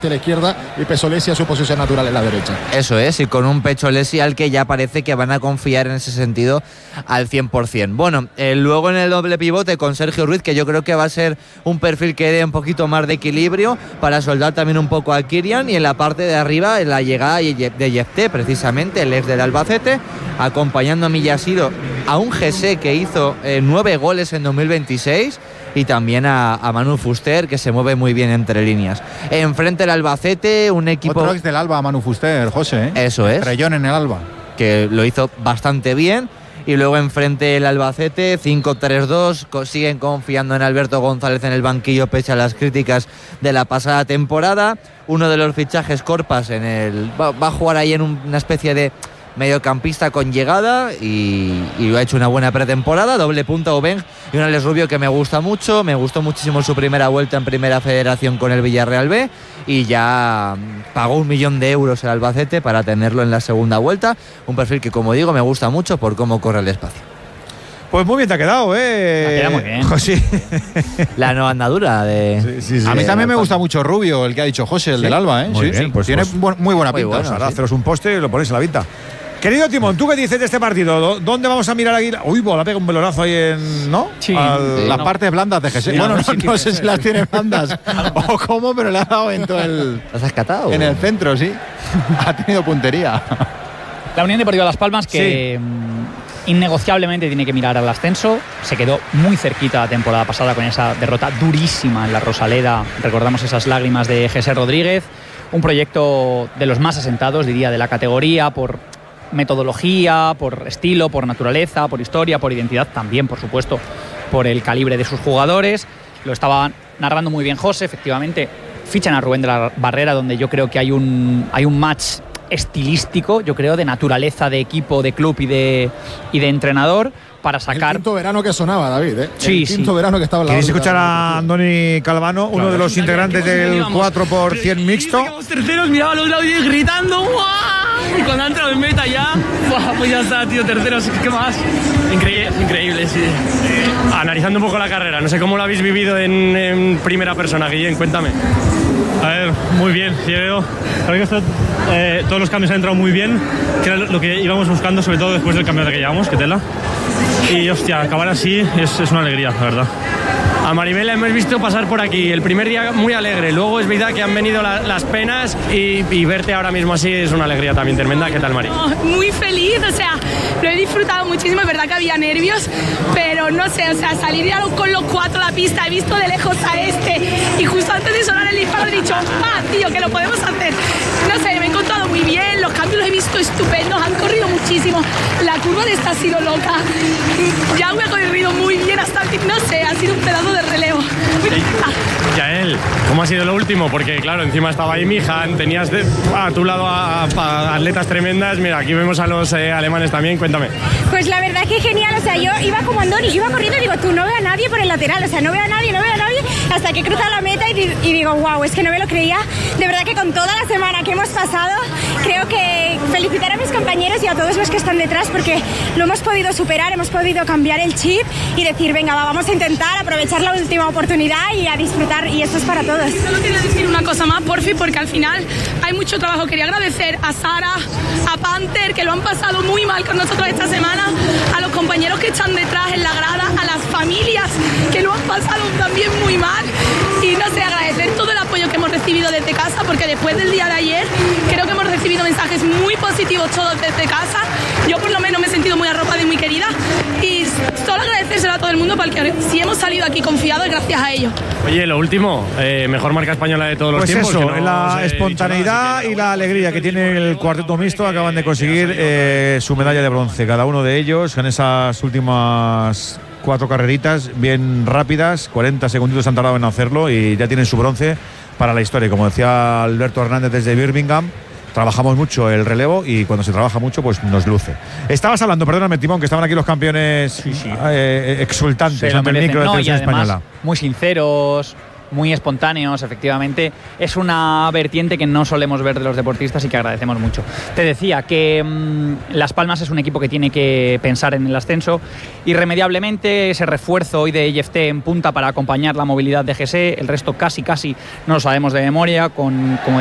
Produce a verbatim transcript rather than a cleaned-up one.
a la izquierda y Pesolesi a su posición natural en la derecha. Eso es, y con un Pesolesi al que ya parece que van a confiar en ese sentido al cien por ciento. Bueno, eh, luego en el doble pivote con Sergio Ruiz, que yo creo que va a ser un perfil que dé un poquito más de equilibrio para soldar también un poco a Kirian, y en la parte de arriba en la llegada de Yefté, precisamente el ex del Albacete, acompañando a Millasido, a un G S que hizo eh, nueve goles en dos mil veintiséis, y también a, a Manu Fuster, que se mueve muy bien entre líneas. Enfrente el Albacete, un equipo... Otro ex del Alba, Manu Fuster, José, ¿eh? Eso es. Estrellón en el Alba. Que lo hizo bastante bien. Y luego enfrente el Albacete, cinco tres dos, siguen confiando en Alberto González en el banquillo pese a las críticas de la pasada temporada. Uno de los fichajes, Corpas, en el va, va a jugar ahí en un, una especie de mediocampista con llegada, y, y ha hecho una buena pretemporada. Doble punta Ubeng y un Alex Rubio que me gusta mucho. Me gustó muchísimo su primera vuelta en Primera Federación con el Villarreal B, y ya pagó un millón de euros el Albacete para tenerlo en la segunda vuelta. Un perfil que, como digo, me gusta mucho por cómo corre el espacio. Pues muy bien te ha quedado, ¿eh? Ha quedado muy bien. José. La nueva andadura de... Sí, sí, sí. A mí también me gusta mucho Rubio, el que ha dicho José, el ¿Sí? del Alba, ¿eh? Muy sí, bien, sí. pues, Tiene pues, bu muy buena muy pinta. bueno, Ahora sí. haceros un poste y lo ponéis a la vista. Querido Timón, ¿tú qué dices de este partido? ¿Dónde vamos a mirar aquí? Uy, la pega un velorazo ahí en... ¿no? Sí. Al- Sí. Las no. partes blandas de G S. Sí, bueno, no, no, sí, no sí, sé sí, si las sí. tiene blandas o cómo, pero le ha dado en todo el... ¿Las has catado? En el centro, sí. Ha tenido puntería. La Unión Deportiva Las Palmas, que sí. innegociablemente tiene que mirar al ascenso. Se quedó muy cerquita la temporada pasada con esa derrota durísima en la Rosaleda. Recordamos esas lágrimas de Jesús Rodríguez. Un proyecto de los más asentados, diría, de la categoría, por metodología, por estilo, por naturaleza, por historia, por identidad, también, por supuesto, por el calibre de sus jugadores. Lo estaba narrando muy bien José, efectivamente. Fichan a Rubén de la Barrera, donde yo creo que hay un, hay un match estilístico, yo creo, de naturaleza, de equipo, de club y de, y de entrenador, para sacar... El quinto verano que sonaba, David, ¿eh? Sí, el quinto sí. verano que estaba en la ¿Queréis órbita. escuchar a Andoni Calvano, uno de los integrantes del cuatro por cien mixto? Los terceros, miraba a los lados y gritando ¡guau! Y cuando ha entrado en meta ya, ¡buah! Pues ya está, tío, terceros, ¿qué más? Increíble, increíble, sí. Analizando un poco la carrera, no sé cómo lo habéis vivido en, en primera persona, Guillén, cuéntame. A ver, muy bien. Yo creo que esto, eh, todos los cambios han entrado muy bien, que era lo que íbamos buscando, sobre todo después del campeonato que llevamos, que tela. Y hostia, acabar así es, es una alegría, la verdad. A Maribel la hemos visto pasar por aquí, el primer día muy alegre, luego es verdad que han venido la, las penas y, y verte ahora mismo así es una alegría también tremenda. ¿Qué tal, Mari? Oh, muy feliz, o sea, lo he disfrutado muchísimo, es verdad que había nervios, pero no sé, o sea, salir ya con los cuatro a la pista, he visto de lejos a este y justo antes de sonar el disparo he dicho, ah, tío, que lo podemos hacer. No sé, me he encontrado muy bien, los cambios los he visto estupendos, han corrido muchísimo, la curva de esta ha sido loca, ya me ha corrido muy bien hasta el fin, no sé, ha sido un pedazo de relevo. Yael, ¿cómo ha sido lo último? Porque claro, encima estaba ahí Mijan, tenías de, a tu lado a, a atletas tremendas, mira, aquí vemos a los eh, alemanes también, cuéntame. Pues la verdad que genial, o sea, yo iba como Andoni, yo iba corriendo y digo, tú no veo a nadie por el lateral, o sea, no veo a nadie, no veo a nadie, hasta que cruza la meta y, y digo, wow, es que no me lo creía. De verdad que con toda la semana que hemos pasado, creo que felicitar a mis compañeros y a todos los que están detrás, porque lo hemos podido superar, hemos podido cambiar el chip y decir, venga, va, vamos a intentar aprovechar la última oportunidad y a disfrutar, y esto es para todos. Solo quería decir una cosa más, porfi, porque al final hay mucho trabajo. Quería agradecer a Sara, a Panther, que lo han pasado muy mal con nosotros esta semana, a los compañeros que están detrás en la grada, a las familias que lo han pasado también muy mal, y no sé, agradecer todo el apoyo que hemos recibido desde casa, porque después del día de ayer creo que hemos recibido mensajes muy positivos todos desde casa. Yo por lo menos me he sentido muy arropada y muy querida, y solo agradecérselo a todo el mundo, porque si hemos salido aquí confiados es gracias a ellos. Oye, lo último, eh, mejor marca española de todos los Pues tiempos. eso, que no la os he espontaneidad dicho nada, y la alegría que tiene el cuarteto mixto acaban de conseguir eh, su medalla de bronce. Cada uno de ellos en esas últimas cuatro carreritas bien rápidas, cuarenta segunditos han tardado en hacerlo y ya tienen su bronce para la historia. Como decía Alberto Hernández desde Birmingham, trabajamos mucho el relevo y cuando se trabaja mucho pues nos luce. Estabas hablando, perdóname Timón, que estaban aquí los campeones Sí, sí. eh, exultantes Se lo ante el merecen. micro de No, y Televisión además, Española. muy sinceros, muy espontáneos, efectivamente. Es una vertiente que no solemos ver de los deportistas y que agradecemos mucho. Te decía que mmm, Las Palmas es un equipo que tiene que pensar en el ascenso irremediablemente. Ese refuerzo hoy de I F T en punta para acompañar la movilidad de G S E, el resto casi casi no lo sabemos de memoria, con, como